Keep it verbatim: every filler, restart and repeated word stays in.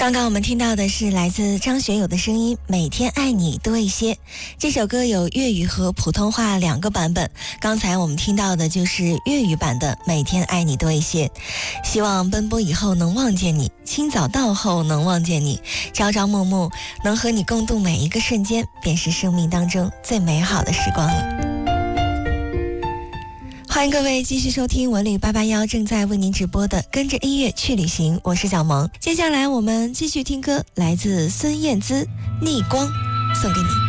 刚刚我们听到的是来自张学友的声音，每天爱你多一些。这首歌有粤语和普通话两个版本，刚才我们听到的就是粤语版的每天爱你多一些。希望奔波以后能望见你，清早到后能望见你，朝朝暮暮能和你共度每一个瞬间，便是生命当中最美好的时光了。欢迎各位继续收听文旅八八幺正在为您直播的跟着音乐去旅行，我是小萌。接下来我们继续听歌，来自孙燕姿《逆光》，送给你。